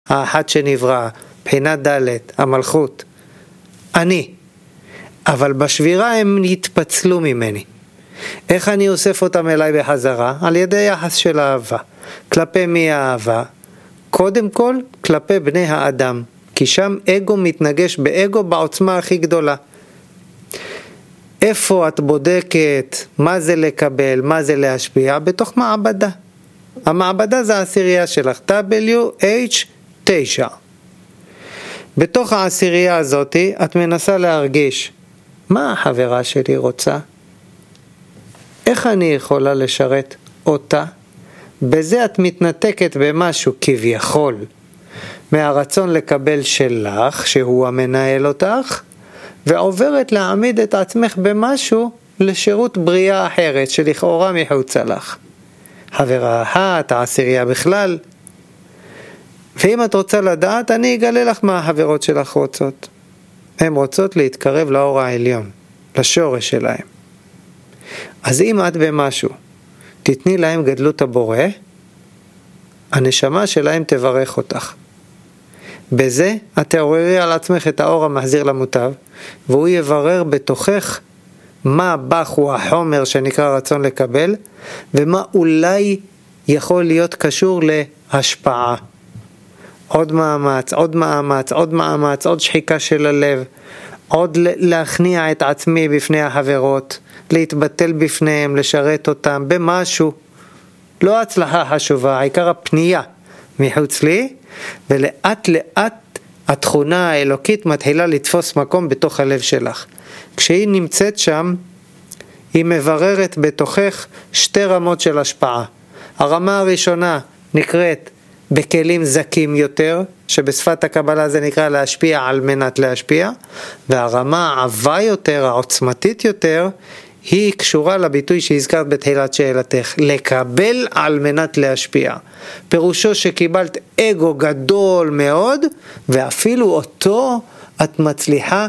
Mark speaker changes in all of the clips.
Speaker 1: האחד שנברא, בחינת ד', המלכות, אני. אבל בשבירה הם יתפצלו ממני. איך אני אוסף אותם אליי בחזרה? על ידי יחס של אהבה. כלפי מי האהבה? קודם כל כלפי בני האדם, כי שם אגו מתנגש באגו בעוצמה הכי גדולה. איפה את בודקת מה זה לקבל, מה זה להשפיע? בתוך מעבדה. המעבדה זה העשירייה שלך, WH9. בתוך העשירייה הזאת את מנסה להרגיש מה החברה שלי רוצה, איך אני יכולה לשרת אותה. בזה את מתנתקת במשהו כביכול מהרצון לקבל שלך, שהוא המנהל אותך, ועוברת להעמיד את עצמך במשהו לשירות בריאה אחרת שלכאורה מחוצה לך. חברה אחת, העשירייה בכלל. ואם את רוצה לדעת, אני אגלה לך מה החברות שלך רוצות. הן רוצות להתקרב לאור העליון, לשורש שלהם. אז אם את במשהו תתני להם גדלות הבורא, הנשמה שלהם תברך אותך. בזה את תעוררי על עצמך את האור המחזיר למוטב, והוא יברר בתוכך מה בך הוא החומר שנקרא רצון לקבל, ומה אולי יכול להיות קשור להשפעה. עוד מאמץ, עוד מאמץ, עוד מאמץ, עוד שחיקה של הלב, עוד להכניע את עצמי בפני החברות, להתבטל בפניהם, לשרת אותם במשהו. לא הצלחה חשובה, העיקר הפנייה מחוץ לי, ולאט לאט התכונה האלוקית מתחילה לתפוס מקום בתוך הלב שלך. כשהיא נמצאת שם, היא מבררת בתוכך שתי רמות של השפעה. הרמה הראשונה נקראת בכלים זקים יותר, שבשפת הקבלה זה נקרא להשפיע על מנת להשפיע, והרמה העבה יותר, העוצמתית יותר, היא קשורה לביטוי שהזכרת בתחילת שאלתך, לקבל על מנת להשפיע. פירושו שקיבלת אגו גדול מאוד, ואפילו אותו את מצליחה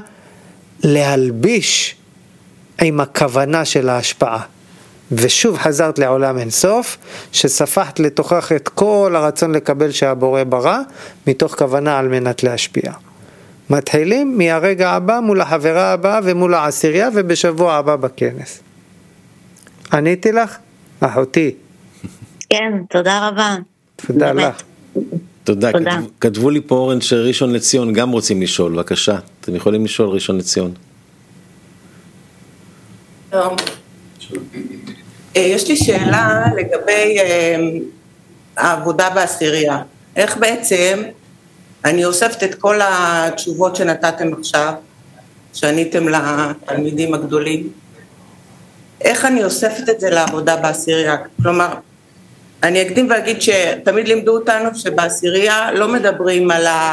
Speaker 1: להלביש עם הכוונה של ההשפעה. ושוב חזרת לעולם אינסוף, שספחת לתוכך את כל הרצון לקבל שהבורא ברא, מתוך כוונה על מנת להשפיע. מתחילים מהרגע הבא מול החברה הבאה ומול העשירייה, ובשבוע הבא בכנס. עניתי לך? אחותי.
Speaker 2: כן, תודה רבה.
Speaker 1: תודה לך.
Speaker 3: תודה. כתבו לי פה אורן שראשון לציון גם רוצים לשאול, בבקשה. אתם יכולים לשאול ראשון לציון.
Speaker 4: יש לי שאלה לגבי העבודה בעשירייה. איך בעצם אני אוספת את כל התשובות שנתתם עכשיו, שעניתם לתלמידים הגדולים, איך אני אוספת את זה לעבודה בעשירייה? כלומר, אני אקדים ואגיד שתמיד לימדו אותנו שבעשירייה לא מדברים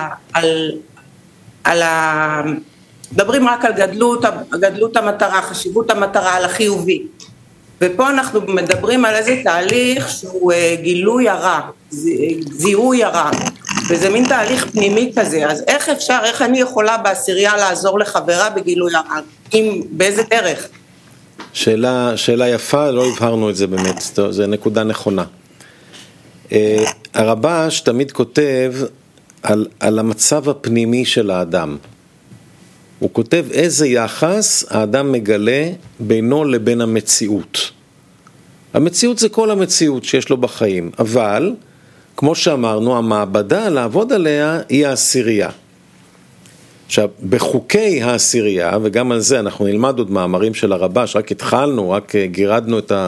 Speaker 4: מדברים רק על גדלות המטרה, חשיבות המטרה, על החיובי. ופה אנחנו מדברים על איזה תהליך שהוא גילוי הרע, זיהוי הרע, וזה מין תהליך פנימי כזה. אז איך אני יכולה בעשירייה לעזור לחברה בגילוי הרע? באיזה דרך?
Speaker 3: שאלה יפה, לא הבהרנו את זה באמת, זה נקודה נכונה. הרבש תמיד כותב על המצב הפנימי של האדם. הוא כותב איזה יחס האדם מגלה בינו לבין המציאות. המציאות זה כל המציאות שיש לו בחיים, אבל כמו שאמרנו, המעבדה לעבוד עליה היא העשירייה. עכשיו, בחוקי העשירייה, וגם על זה אנחנו נלמד עוד מאמרים של הרבש, רק התחלנו, רק גירדנו את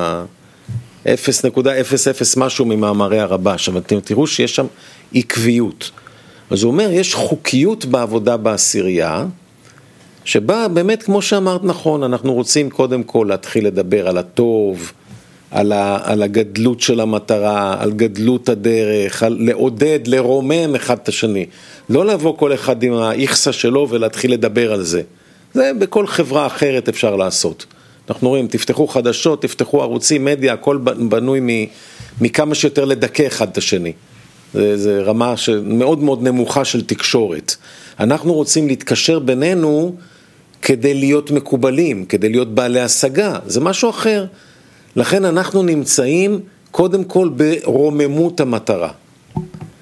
Speaker 3: ה-0.00 משהו ממאמרי הרבש, אבל אתם תראו שיש שם עקביות. אז הוא אומר, יש חוקיות בעבודה בעשירייה, שבה באמת כמו שאמרת נכון, אנחנו רוצים קודם כל להתחיל לדבר על הטוב, על הגדלות של המטרה, על גדלות הדרך, על לעודד, לרומם אחד את השני. לא לבוא כל אחד עם האיכסה שלו ולהתחיל לדבר על זה. זה בכל חברה אחרת אפשר לעשות. אנחנו רואים, תפתחו חדשות, תפתחו ערוצים, מדיה, הכל בנוי מכמה שיותר לדכא אחד את השני. זה רמה מאוד מאוד נמוכה של תקשורת. אנחנו רוצים להתקשר בינינו כדי להיות מקובלים, כדי להיות בעלי השגה. זה משהו אחר. לכן אנחנו נמצאים קודם כל ברוממות המטרה.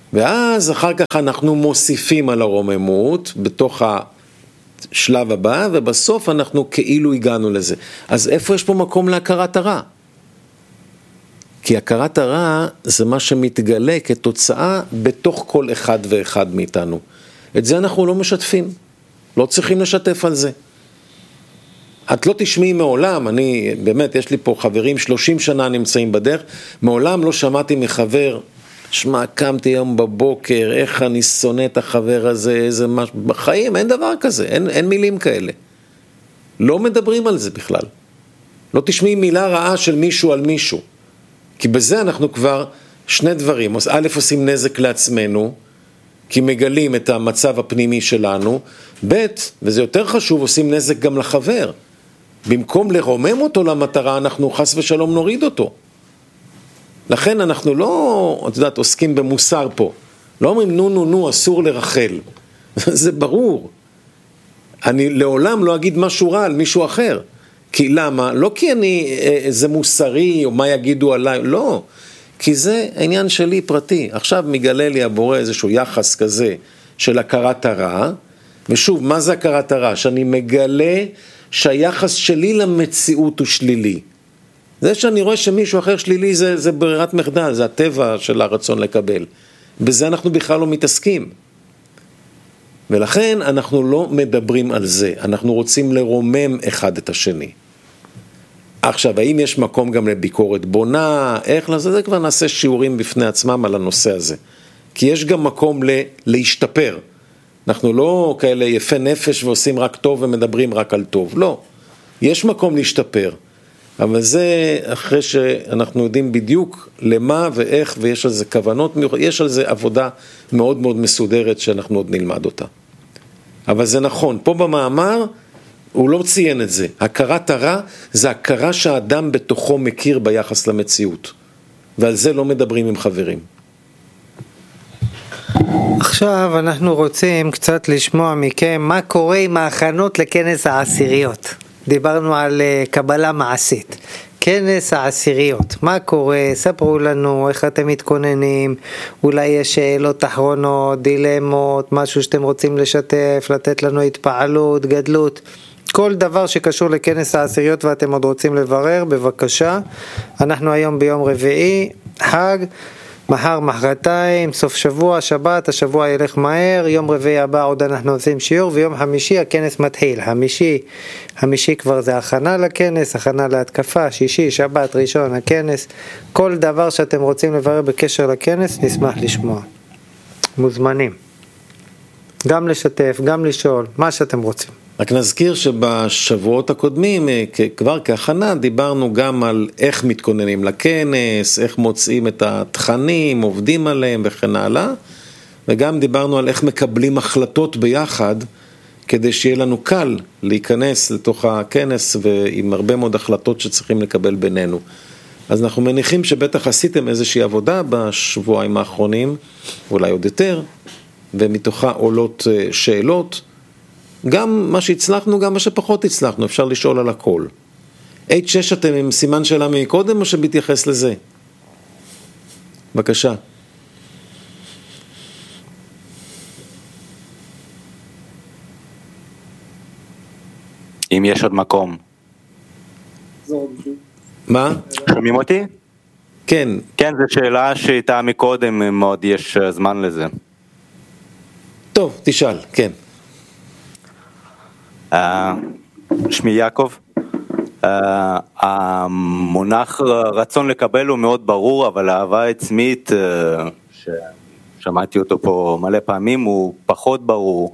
Speaker 3: ואז אחר כך אנחנו מוסיפים על הרוממות בתוך השלב הבא, ובסוף אנחנו כאילו הגענו לזה. אז איפה יש פה מקום להכרת הרע? כי הכרת הרע זה מה שמתגלה כתוצאה בתוך כל אחד ואחד מאיתנו. את זה אנחנו לא משתפים, לא צריכים לשתף על זה. את לא תשמעי מעולם, אני באמת, יש לי פה חברים 30 שנה נמצאים בדרך, מעולם לא שמעתי מחבר, שמע, קמתי היום בבוקר, איך אני שונא את החבר הזה, איזה משהו, בחיים אין דבר כזה, אין מילים כאלה. לא מדברים על זה בכלל. לא תשמעי מילה רעה של מישהו על מישהו. כי בזה אנחנו כבר שני דברים, א' עושים נזק לעצמנו, כי מגלים את המצב הפנימי שלנו, ב' וזה יותר חשוב, עושים נזק גם לחבר. במקום לרומם אותו למטרה, אנחנו חס ושלום נוריד אותו. לכן אנחנו לא, את יודעת, עוסקים במוסר פה. לא אומרים נו, אסור לרחל. זה ברור. אני לעולם לא אגיד משהו רע על מישהו אחר. כי למה? לא כי זה מוסרי או מה יגידו עליי, לא. כי זה עניין שלי פרטי. עכשיו מגלה לי הבורא איזשהו יחס כזה של הכרת הרע, ושוב, מה זה הכרת הרע? שאני מגלה שהיחס שלי למציאות הוא שלילי. זה שאני רואה שמישהו אחר שלילי זה ברירת מחדל, זה הטבע של הרצון לקבל. בזה אנחנו בכלל לא מתעסקים. ולכן אנחנו לא מדברים על זה, אנחנו רוצים לרומם אחד את השני. עכשיו, האם יש מקום גם לביקורת בונה, איך לזה, זה כבר נעשה שיעורים בפני עצמם על הנושא הזה. כי יש גם מקום להשתפר. אנחנו לא כאלה יפה נפש ועושים רק טוב ומדברים רק על טוב, לא. יש מקום להשתפר, אבל זה אחרי שאנחנו יודעים בדיוק למה ואיך, ויש על זה כוונות, יש על זה עבודה מאוד מאוד מסודרת שאנחנו עוד נלמד אותה. אבל זה נכון, פה במאמר הוא לא ציין את זה. הכרת הרע זה הכרה שהאדם בתוכו מכיר ביחס למציאות, ועל זה לא מדברים עם חברים.
Speaker 1: עכשיו אנחנו רוצים קצת לשמוע מכם מה קורה עם ההכנות לכנס העשיריות. דיברנו על קבלה מעשית. כנס העשיריות, מה קורה? ספרו לנו איך אתם מתכוננים, אולי יש שאלות אחרונות, דילמות, משהו שאתם רוצים לשתף, לתת לנו התפעלות, גדלות, כל דבר שקשור לכנס העשיריות ואתם עוד רוצים לברר, בבקשה. אנחנו היום ביום רביעי, חג, מחר מחרתיים, סוף שבוע, שבת, השבוע ילך מהר, יום רביעי הבא עוד אנחנו עושים שיעור, ויום חמישי הכנס מתחיל. חמישי כבר זה הכנה לכנס, הכנה להתקפה, שישי, שבת, ראשון, הכנס, כל דבר שאתם רוצים לברר בקשר לכנס, נשמח לשמוע. מוזמנים. גם לשתף, גם לשאול, מה שאתם רוצים.
Speaker 3: רק נזכיר שבשבועות הקודמים, כבר כהכנה, דיברנו גם על איך מתכוננים לכנס, איך מוצאים את התכנים, עובדים עליהם וכן הלאה, וגם דיברנו על איך מקבלים החלטות ביחד, כדי שיהיה לנו קל להיכנס לתוך הכנס, ועם הרבה מאוד החלטות שצריכים לקבל בינינו. אז אנחנו מניחים שבטח עשיתם איזושהי עבודה בשבועיים האחרונים, אולי עוד יותר, ומתוכה עולות שאלות, גם מה שהצלחנו, גם מה שפחות הצלחנו, אפשר לשאול על הכל. H6 אתם עם סימן שאלה מקודם או שבתייחס לזה? בבקשה.
Speaker 5: אם יש עוד מקום.
Speaker 3: מה?
Speaker 5: שומעים אותי?
Speaker 3: כן.
Speaker 5: כן, זו שאלה שהייתה מקודם, מאוד יש זמן לזה.
Speaker 3: טוב, תשאל, כן.
Speaker 5: שמי יעקב. המונח רצון לקבל הוא מאוד ברור, אבל אהבה עצמית, ששמעתי אותו פה מלא פעמים, הוא פחות ברור.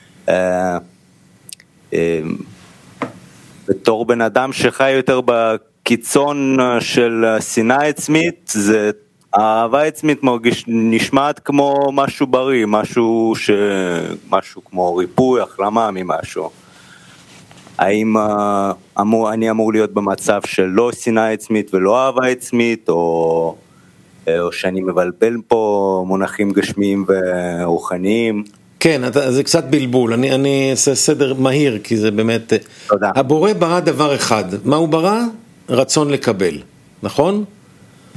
Speaker 5: בתור בן אדם שחי יותר בקיצון של שנאה עצמית, זה אהבה עצמית נשמעת כמו משהו בריא, משהו כמו ריפוי, החלמה ממשהו. האם אני אמור להיות במצב של לא שנאה עצמית ולא אהבה עצמית, או שאני מבלבל פה מונחים גשמיים ורוחניים?
Speaker 3: כן, זה קצת בלבול, אני אעשה סדר מהיר, כי זה באמת... תודה. הבורא ברא דבר אחד, מה הוא ברא? רצון לקבל, נכון?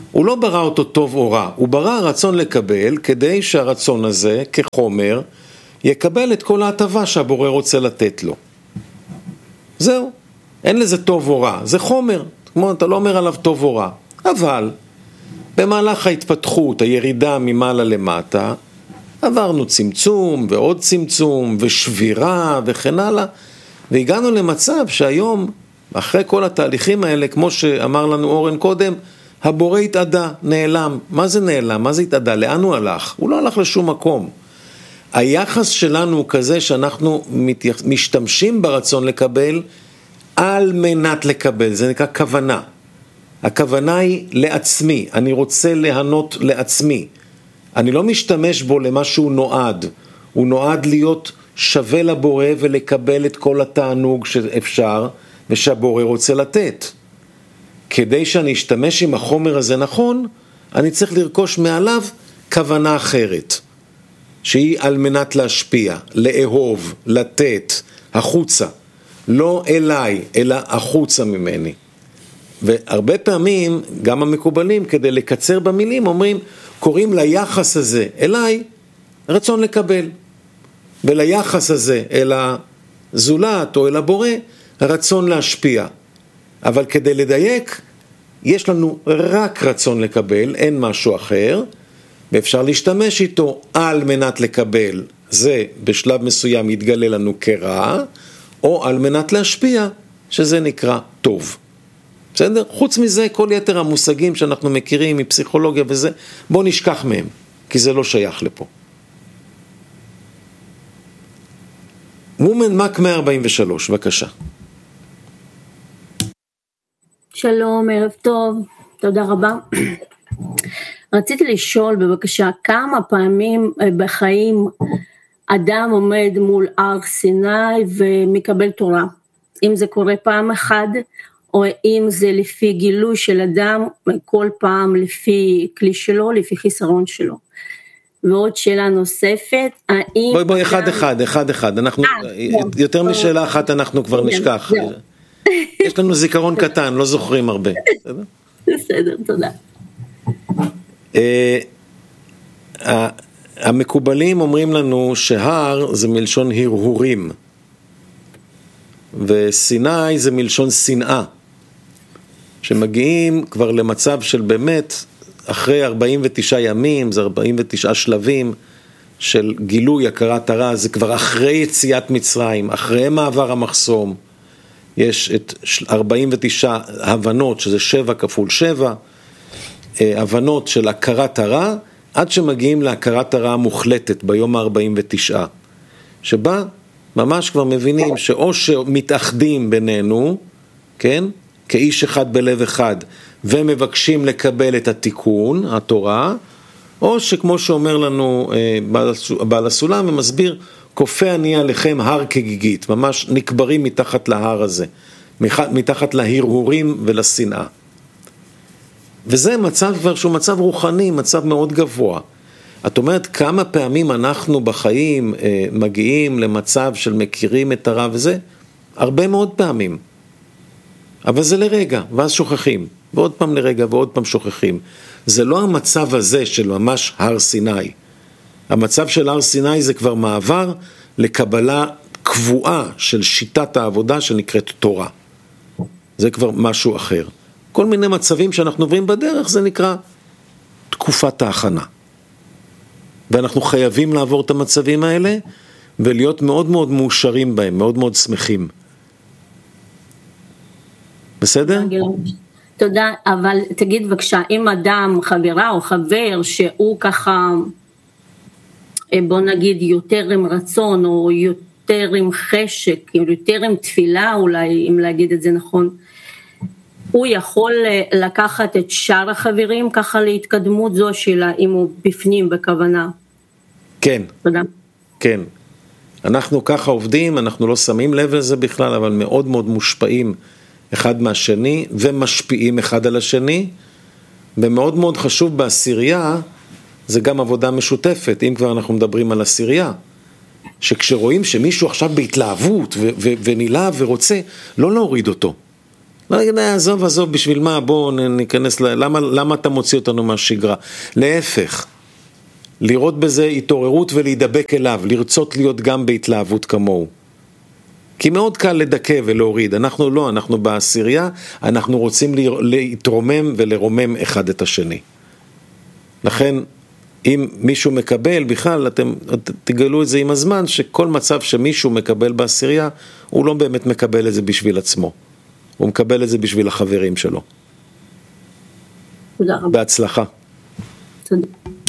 Speaker 3: הוא לא ברא אותו טוב או רע, הוא ברא רצון לקבל כדי שהרצון הזה כחומר יקבל את כל ההטבה שהבורא רוצה לתת לו. זהו, אין לזה טוב או רע, זה חומר, כמו אתה לא אומר עליו טוב או רע. אבל במהלך ההתפתחות, הירידה ממעלה למטה, עברנו צמצום ועוד צמצום ושבירה וכן הלאה, והגענו למצב שהיום, אחרי כל התהליכים האלה, כמו שאמר לנו אורן קודם, הבורא התעדה, נעלם. מה זה נעלם? מה זה התעדה? לאן הוא הלך? הוא לא הלך לשום מקום. היחס שלנו הוא כזה שאנחנו משתמשים ברצון לקבל על מנת לקבל, זה נקרא כוונה. הכוונה היא לעצמי, אני רוצה ליהנות לעצמי. אני לא משתמש בו למה שהוא נועד, הוא נועד להיות שווה לבורא ולקבל את כל התענוג שאפשר ושהבורא רוצה לתת. כדי שאני אשתמש עם החומר הזה נכון, אני צריך לרכוש מעליו כוונה אחרת, שהיא על מנת להשפיע, לאהוב, לתת, החוצה, לא אליי, אלא החוצה ממני. והרבה פעמים, גם המקובלים, כדי לקצר במילים, אומרים, קוראים ליחס הזה אליי, רצון לקבל. וליחס הזה אל הזולת או אל הבורא, רצון להשפיע. אבל כדי לדייק, יש לנו רק רצון לקבל, אין משהו אחר, ואפשר להשתמש איתו על מנת לקבל, זה בשלב מסוים יתגלה לנו כרע, או על מנת להשפיע, שזה נקרא טוב. בסדר? חוץ מזה, כל יתר המושגים שאנחנו מכירים מפסיכולוגיה וזה, בוא נשכח מהם, כי זה לא שייך לפה. מומן מק 143, בבקשה.
Speaker 6: שלום, ערב טוב, תודה רבה. רציתי לשאול בבקשה, כמה פעמים בחיים אדם עומד מול הר סיני ומקבל תורה? אם זה קורה פעם אחת, או אם זה לפי גילוי של אדם, כל פעם לפי כלי שלו, לפי חיסרון שלו. ועוד שאלה נוספת, האם...
Speaker 3: בואי, אחד. אנחנו, יותר משאלה אחת אנחנו כבר נשכח. יש לנו זיכרון קטן, לא זוכרים הרבה.
Speaker 6: בסדר, תודה.
Speaker 3: המקובלים אומרים לנו שהר זה מלשון הרהורים, וסיני זה מלשון שנאה, שמגיעים כבר למצב של באמת, אחרי 49 ימים, זה 49 שלבים של גילוי הכרת הרע, זה כבר אחרי יציאת מצרים, אחרי מעבר המחסום, יש את 49 הבנות, שזה 7 כפול 7, הבנות של הכרת הרע, עד שמגיעים להכרת הרע המוחלטת ביום ה-49, שבה ממש כבר מבינים שאו שמתאחדים בינינו, כן? כאיש אחד בלב אחד, ומבקשים לקבל את התיקון, התורה, או שכמו שאומר לנו בעל הסולם, ומסביר, כופה אני עליכם הר כגיגית, ממש נקברים מתחת להר הזה, מתחת להרהורים ולשנאה. וזה מצב כבר שהוא מצב רוחני, מצב מאוד גבוה. את אומרת, כמה פעמים אנחנו בחיים מגיעים למצב של מכירים את הרע וזה? הרבה מאוד פעמים. אבל זה לרגע, ואז שוכחים. ועוד פעם לרגע, ועוד פעם שוכחים. זה לא המצב הזה של ממש הר סיני. המצב של הר סיני זה כבר מעבר לקבלה קבועה של שיטת העבודה שנקראת תורה. זה כבר משהו אחר. כל מיני מצבים שאנחנו עוברים בדרך, זה נקרא תקופת ההכנה. ואנחנו חייבים לעבור את המצבים האלה, ולהיות מאוד מאוד מאושרים בהם, מאוד מאוד שמחים. בסדר?
Speaker 6: תודה, אבל תגיד בבקשה, אם אדם, חברה או חבר, שהוא ככה, בוא נגיד, יותר עם רצון, או יותר עם חשק, יותר עם תפילה, אולי, אם להגיד את זה נכון, הוא יכול לקחת את שאר החברים ככה להתקדמות? זו השאלה, אם הוא בפנים בכוונה.
Speaker 3: כן.
Speaker 6: תודה.
Speaker 3: כן. אנחנו ככה עובדים, אנחנו לא שמים לב לזה בכלל, אבל מאוד מאוד מושפעים אחד מהשני, ומשפיעים אחד על השני, ומאוד מאוד חשוב בעשירייה, זה גם עבודה משותפת, אם כבר אנחנו מדברים על עשירייה, שכשרואים שמישהו עכשיו בהתלהבות, ונילהב ורוצה, לא להוריד אותו. עזוב, בשביל מה? בואו ניכנס, למה אתה מוציא אותנו מהשגרה? להפך, לראות בזה התעוררות ולהידבק אליו, לרצות להיות גם בהתלהבות כמוהו. כי מאוד קל לדכא ולהוריד, אנחנו לא, אנחנו בעשירייה, אנחנו רוצים להתרומם ולרומם אחד את השני. לכן, אם מישהו מקבל, בכלל אתם תגלו את זה עם הזמן, שכל מצב שמישהו מקבל בעשירייה, הוא לא באמת מקבל את זה בשביל עצמו. הוא מקבל את זה בשביל החברים שלו.
Speaker 6: תודה רבה.
Speaker 3: בהצלחה.
Speaker 6: תודה.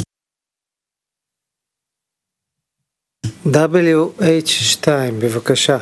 Speaker 1: WH2, בבקשה.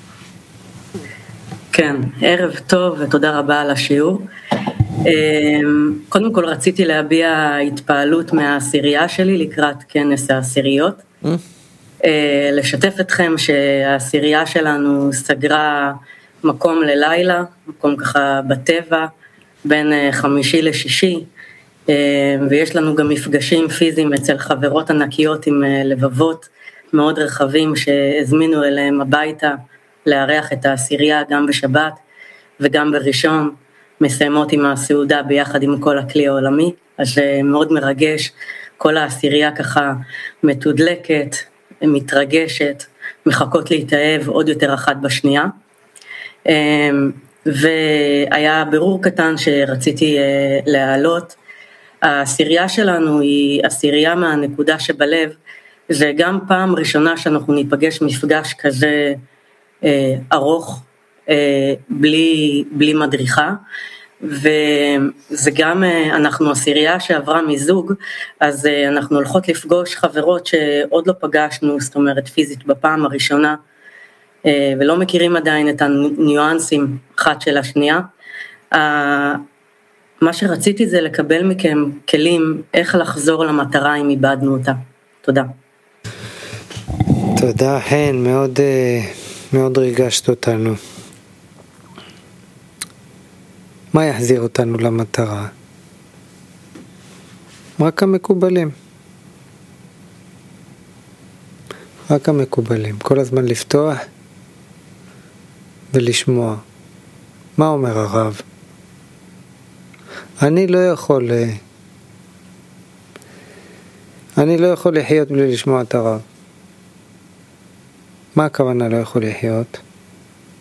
Speaker 7: כן, ערב טוב ותודה רבה על השיעור. קודם כל רציתי להביע התפעלות מהעשירייה שלי לקראת כנס העשיריות. לשתף אתכם שהעשירייה שלנו סגרה מקום ללילה, מקום ככה בטבע, בין חמישי לשישי, ויש לנו גם מפגשים פיזיים אצל חברות ענקיות עם לבבות מאוד רחבים שהזמינו אליהם הביתה לארח את העשירייה גם בשבת וגם בראשון, מסיימות עם הסעודה ביחד עם כל הכלי העולמי, אז מאוד מרגש, כל העשירייה ככה מתודלקת, מתרגשת, מחכות להתאהב עוד יותר אחת בשנייה, והיה בירור קטן שרציתי להעלות, העשירייה שלנו היא עשירייה מהנקודה שבלב, זה גם פעם ראשונה שאנחנו ניפגש מפגש כזה ארוך, בלי מדריכה, וזה גם, אנחנו עשירייה שעברה מזוג, אז אנחנו הולכות לפגוש חברות שעוד לא פגשנו, זאת אומרת פיזית בפעם הראשונה, ולא מכירים עדיין את הניואנסים אחת של השנייה. מה שרציתי זה לקבל מכם כלים איך לחזור למטרה אם איבדנו אותה. תודה.
Speaker 1: תודה, הן, מאוד ריגשת אותנו. מה יחזיר אותנו למטרה? רק המקובלים. רק המקובלים. כל הזמן לפתוח ולשמוע. מה אומר הרב? אני לא יכול לחיות בלי לשמוע את הרב. מה הכוונה לא יכול לחיות?